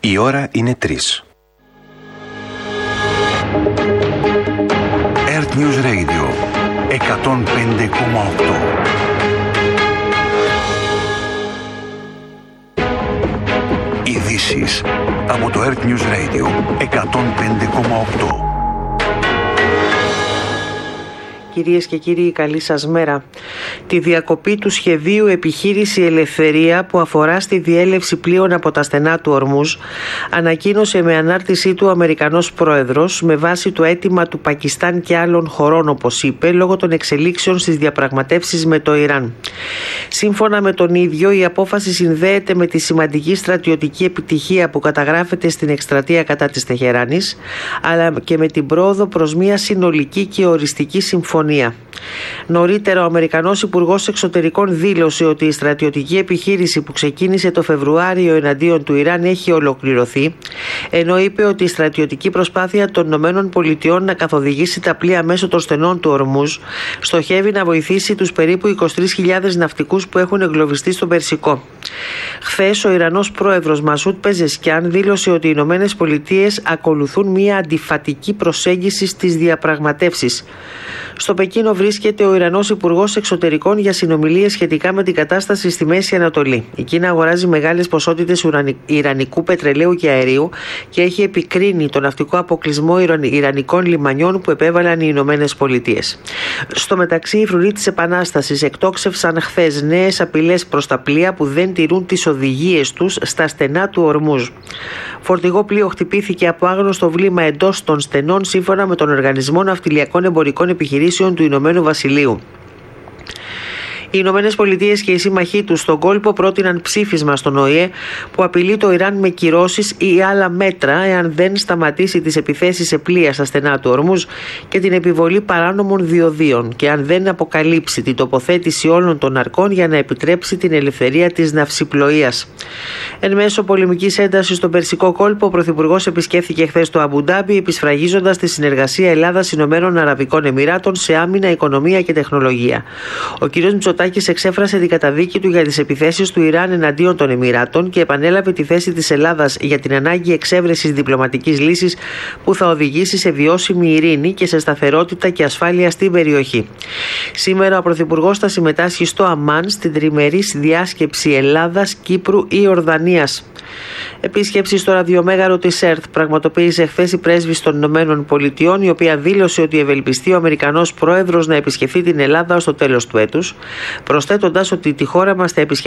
Η ώρα είναι 3. Earth News Radio 105,8. Ειδήσεις από το Earth News Radio 105,8. Κυρίες και κύριοι, καλή σας μέρα. Τη διακοπή του σχεδίου επιχείρηση Ελευθερία που αφορά στη διέλευση πλοίων από τα στενά του Ορμούζ ανακοίνωσε με ανάρτησή του ο Αμερικανός Πρόεδρος με βάση το αίτημα του Πακιστάν και άλλων χωρών, όπως είπε, λόγω των εξελίξεων στις διαπραγματεύσεις με το Ιράν. Σύμφωνα με τον ίδιο, η απόφαση συνδέεται με τη σημαντική στρατιωτική επιτυχία που καταγράφεται στην εκστρατεία κατά της Τεχεράνης, αλλά και με την πρόοδο προς μια συνολική και οριστική συμφωνία. Νωρίτερα, ο Αμερικανός Υπουργός Εξωτερικών δήλωσε ότι η στρατιωτική επιχείρηση που ξεκίνησε το Φεβρουάριο εναντίον του Ιράν έχει ολοκληρωθεί, ενώ είπε ότι η στρατιωτική προσπάθεια των ΗΠΑ να καθοδηγήσει τα πλοία μέσω των στενών του Ορμούζ στοχεύει να βοηθήσει τους περίπου 23.000 ναυτικούς που έχουν εγκλωβιστεί στον Περσικό. Χθες, ο Ιρανός πρόεδρος Μασούντ Πεζεσκιάν δήλωσε ότι οι ΗΠΑ ακολουθούν μια αντιφατική προσέγγιση στις διαπραγματεύσεις. Στο Πεκίνο βρίσκεται ο Ιρανός Υπουργός Εξωτερικών για συνομιλίες σχετικά με την κατάσταση στη Μέση Ανατολή. Η Κίνα αγοράζει μεγάλες ποσότητες ιρανικού πετρελαίου και αερίου και έχει επικρίνει τον ναυτικό αποκλεισμό ιρανικών λιμανιών που επέβαλαν οι Ηνωμένες Πολιτείες. Στο μεταξύ, οι φρουροί της Επανάστασης εκτόξευσαν χθες νέες απειλές προς τα πλοία που δεν τηρούν τις οδηγίες τους στα στενά του Ορμούζ. Φορτηγό πλοίο χτυπήθηκε από άγνωστο βλήμα εντός των στενών, σύμφωνα με τον Οργανισμό Ναυτιλιακών Εμπορικών Επιχειρήσεων του Ηνωμένου Βασιλείου. Οι Ηνωμένες Πολιτείες και οι σύμμαχοί τους στον κόλπο πρότειναν ψήφισμα στον ΟΗΕ που απειλεί το Ιράν με κυρώσεις ή άλλα μέτρα εάν δεν σταματήσει τις επιθέσεις σε πλοία στα στενά του Ορμούζ και την επιβολή παράνομων διοδίων και αν δεν αποκαλύψει την τοποθέτηση όλων των αρκών για να επιτρέψει την ελευθερία της ναυσιπλοείας. Εν μέσω πολεμικής έντασης στον Περσικό κόλπο, ο Πρωθυπουργός επισκέφθηκε χθες το Αμπουντάμπι, επισφραγίζοντας τη συνεργασία Ελλάδας-Ηνωμένων Αραβικών Εμιράτων σε άμυνα, οικονομία και τεχνολογία. Ο κ. Μητσοτάκης εξέφρασε την καταδίκη του για τις επιθέσεις του Ιράν εναντίον των Εμιράτων και επανέλαβε τη θέση της Ελλάδας για την ανάγκη εξέβρεσης διπλωματικής λύσης που θα οδηγήσει σε βιώσιμη ειρήνη και σε σταθερότητα και ασφάλεια στην περιοχή. Σήμερα ο Πρωθυπουργός θα συμμετάσχει στο Αμμάν στην τριμερής διάσκεψη Ελλάδας-Κύπρου-Ιορδανίας. Επίσκεψη στο ραδιομέγαρο της ΕΡΤ πραγματοποίησε χθες η πρέσβης των Ηνωμένων Πολιτειών, η οποία δήλωσε ότι ευελπιστεί ο Αμερικανός Πρόεδρος να επισκεφθεί την Ελλάδα ως το τέλος του έτους, προσθέτοντας ότι τη χώρα μας θα επισκεφθεί